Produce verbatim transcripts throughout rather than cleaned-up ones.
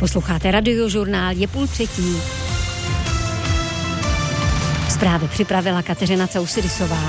Posloucháte Radiožurnál, je půl třetí. Zprávy připravila Kateřina Causidisová.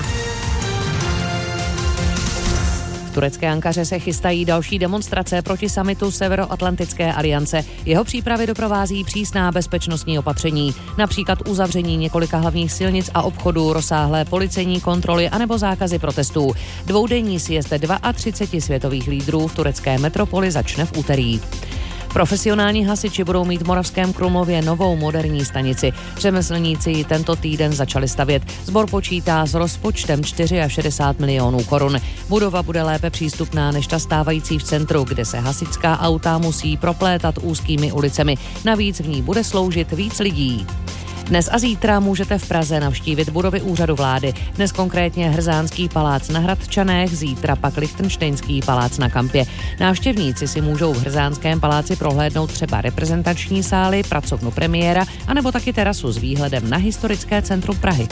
V turecké Ankaře se chystají další demonstrace proti summitu Severoatlantické aliance. Jeho přípravy doprovází přísná bezpečnostní opatření, například uzavření několika hlavních silnic a obchodů, rozsáhlé policejní kontroly anebo zákazy protestů. Dvoudenní sjezd třicet dva světových lídrů v turecké metropoli začne v úterý. Profesionální hasiči budou mít v Moravském Krumlově novou moderní stanici. Řemeslníci ji tento týden začali stavět. Sbor počítá s rozpočtem šedesát čtyři milionů korun. Budova bude lépe přístupná než ta stávající v centru, kde se hasičská auta musí proplétat úzkými ulicemi. Navíc v ní bude sloužit víc lidí. Dnes a zítra můžete v Praze navštívit budovy úřadu vlády. Dnes konkrétně Hrzánský palác na Hradčanech, zítra pak Lichtenštejnský palác na Kampě. Návštěvníci si můžou v Hrzánském paláci prohlédnout třeba reprezentační sály, pracovnu premiéra, anebo taky terasu s výhledem na historické centrum Prahy.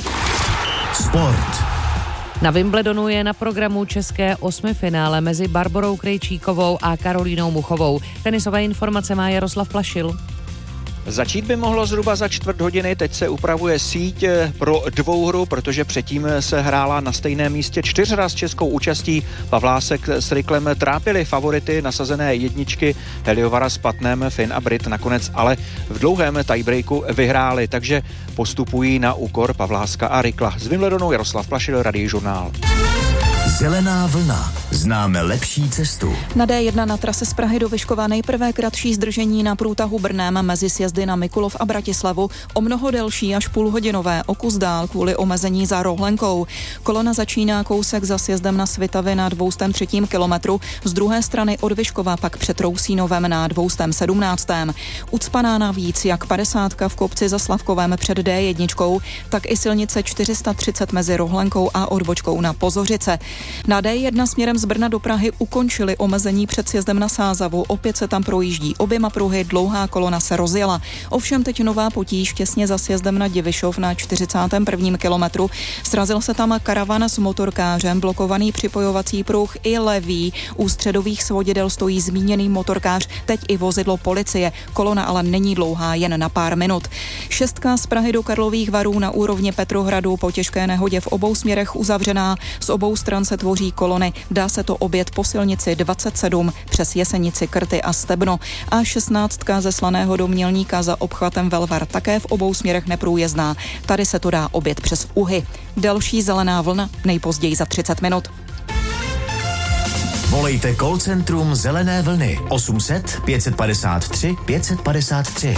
Sport. Na Wimbledonu je na programu české osmifinále mezi Barborou Krejčíkovou a Karolínou Muchovou. Tenisové informace má Jaroslav Plašil. Začít by mohlo zhruba za čtvrt hodiny, teď se upravuje síť pro dvouhru, protože předtím se hrála na stejném místě čtyřhra s českou účastí. Pavlásek s Riklem trápili favority nasazené jedničky Heliovara s Patnem, Finn a Brit nakonec, ale v dlouhém tiebreaku vyhráli, takže postupují na úkor Pavláska a Rikla. Z Wimbledonu Jaroslav Plašil, Radiožurnál. Zelená vlna. Známe lepší cestu. Na D jedna na trase z Prahy do Vyškova nejprve kratší zdržení na průtahu Brnem mezi sjezdy na Mikulov a Bratislavu, o mnoho delší až půlhodinové o kus dál kvůli omezení za Rohlenkou. Kolona začíná kousek za sjezdem na Svitavy na dvoustém třetím kilometru, z druhé strany od Vyškova pak před Rousínovem na dvoustém sedmnáctém. Ucpaná navíc jak padesátka v kopci za Slavkovem před D jedna, tak i silnice čtyři sta třicet mezi Rohlenkou a odbočkou na Pozořice. Na D jedna směrem z Brna do Prahy ukončili omezení před sjezdem na Sázavu, opět se tam projíždí oběma pruhy, dlouhá kolona se rozjela. Ovšem teď nová potíž těsně za sjezdem na Divišov na čtyřicátém prvním kilometru. Srazil se tam karavan s motorkářem, blokovaný připojovací pruh i levý. U středových svodidel stojí zmíněný motorkář, teď i vozidlo policie. Kolona ale není dlouhá, jen na pár minut. Šestka z Prahy do Karlových Varů na úrovni Petrohradu po těžké nehodě v obou směrech uzavřená, z obou stran se tvoří kolony. Dá se to objet po silnici dvacet sedm přes Jesenici, Krty a Stebno. A šestnáctka ze Slaného do Mělníka za obchvatem Velvar také v obou směrech neprůjezdná. Tady se to dá objet přes Uhy. Další zelená vlna nejpozději za třicet minut. Volejte call centrum Zelené vlny osm set pět padesát tři pět padesát tři.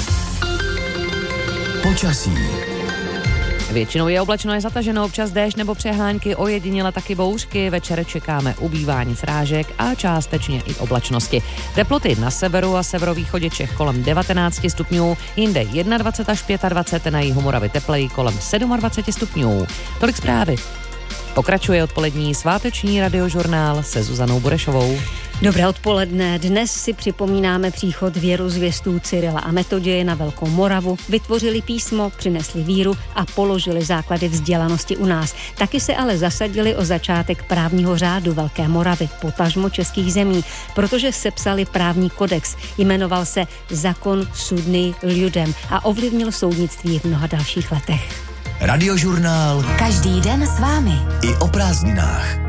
Počasí. Většinou je oblačno, je zataženo, občas déšť nebo přeháňky, ojediněle taky bouřky. Večer čekáme ubývání srážek a částečně i oblačnosti. Teploty na severu a severovýchodě Čech kolem devatenáct stupňů, jinde dvacet jedna až dvacet pět, na jihu Moravy tepleji kolem dvacet sedm stupňů. Tolik zprávy. Pokračuje odpolední sváteční radiožurnál se Zuzanou Burešovou. Dobré odpoledne. Dnes si připomínáme příchod věrozvěstů Cyrila a Metoděje na Velkou Moravu. Vytvořili písmo, přinesli víru a položili základy vzdělanosti u nás. Taky se ale zasadili o začátek právního řádu Velké Moravy, potažmo českých zemí, protože sepsali právní kodex. Jmenoval se Zákon sudný ľudem a ovlivnil soudnictví v mnoha dalších letech. Radiožurnál. Každý den s vámi. I o prázdninách.